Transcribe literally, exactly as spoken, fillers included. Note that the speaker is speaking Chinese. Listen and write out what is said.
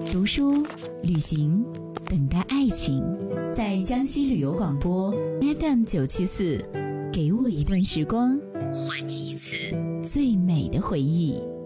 读书、旅行，等待爱情。在江西旅游广播 F M 九七四，给我一段时光，还你一次最美的回忆。